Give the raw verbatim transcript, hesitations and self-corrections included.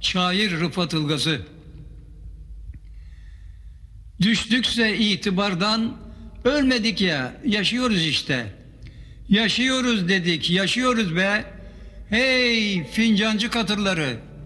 şair Rıfat Ilgaz'ı. Düştükse itibardan, ölmedik ya, yaşıyoruz işte. Yaşıyoruz dedik, yaşıyoruz be. Hey fincancı katırları!